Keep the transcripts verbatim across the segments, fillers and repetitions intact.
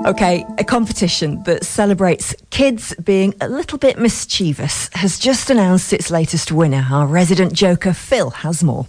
OK, a competition that celebrates kids being a little bit mischievous has just announced its latest winner. Our resident joker, Phil, has more.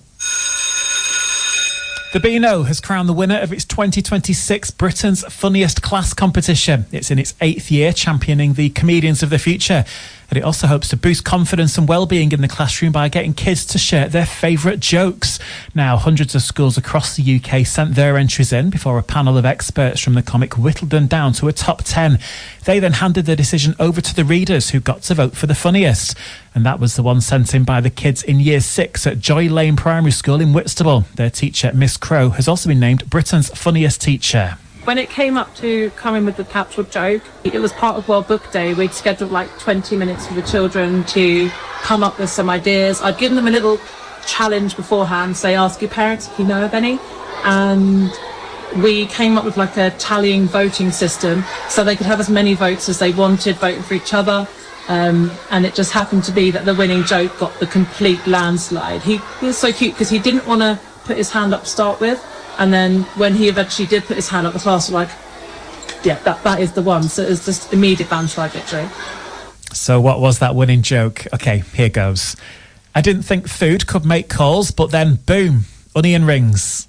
The Beano has crowned the winner of its twenty twenty-six Britain's Funniest Class competition. It's in its eighth year, championing the comedians of the future. And it also hopes to boost confidence and well-being in the classroom by getting kids to share their favourite jokes. Now, hundreds of schools across the U K sent their entries in before a panel of experts from the comic whittled them down to a top ten. They then handed the decision over to the readers, who got to vote for the funniest. And that was the one sent in by the kids in Year six at Joy Lane Primary School in Whitstable. Their teacher, Miss Crow, has also been named Britain's Funniest Teacher. When it came up to coming with the capsule joke, it was part of World Book Day. We'd scheduled like twenty minutes for the children to come up with some ideas. I'd given them a little challenge beforehand, say ask your parents if you know of any. And we came up with like a tallying voting system so they could have as many votes as they wanted, voting for each other. Um, and it just happened to be that the winning joke got the complete landslide. He, he was so cute because he didn't want to put his hand up to start with. And then when he eventually did put his hand up, the class were like, yeah, that, that is the one. So it was just immediate landslide victory. So what was that winning joke? OK, here goes. I didn't think food could make calls, but then, boom, onion rings.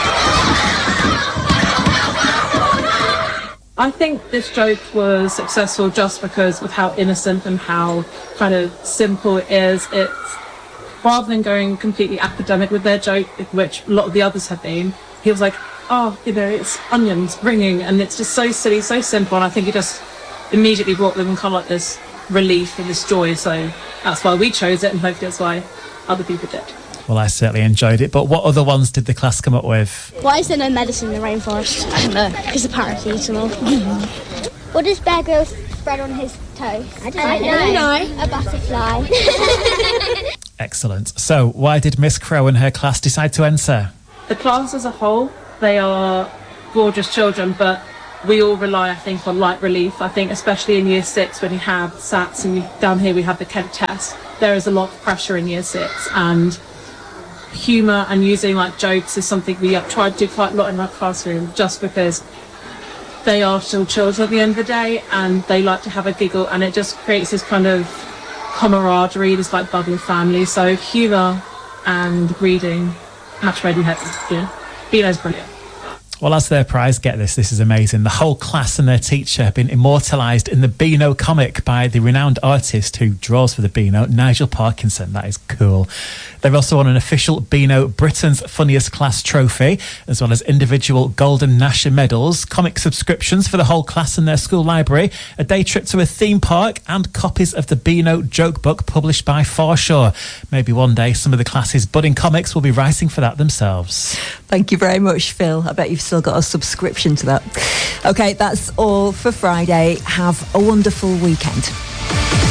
I think this joke was successful just because of how innocent and how kind of simple it is. It's rather than going completely academic with their joke, which a lot of the others have been, he was like, oh, you know, it's onions ringing, and it's just so silly, so simple, and I think it just immediately brought them kind of like this relief and this joy, so that's why we chose it, and hopefully that's why other people did. Well, I certainly enjoyed it, but what other ones did the class come up with? Why is there no medicine in the rainforest? I don't know, because of paracetamol. What does Bear Grylls spread on his toast? I don't, I don't know. know. A butterfly. Excellent. So, why did Miss Crow and her class decide to enter? The class as a whole, they are gorgeous children, but we all rely, I think, on light relief. I think especially in Year six, when you have SATs and you, down here we have the Kent test, there is a lot of pressure in Year six, and humour and using like jokes is something we have tried to do quite a lot in our classroom, just because they are still children at the end of the day and they like to have a giggle, and it just creates this kind of camaraderie, this like bubbly family. So humour and reading match made in heaven. Yeah, Beano's brilliant. Well, as their prize, get this, this is amazing. The whole class and their teacher have been immortalised in the Beano comic by the renowned artist who draws for the Beano, Nigel Parkinson. That is cool. They've also won an official Beano Britain's Funniest Class trophy, as well as individual Golden Nasher medals, comic subscriptions for the whole class in their school library, a day trip to a theme park, and copies of the Beano joke book published by Forshaw. Maybe one day some of the class's budding comics will be writing for that themselves. Thank you very much, Phil. I bet you've still got a subscription to that. OK, that's all for Friday. Have a wonderful weekend.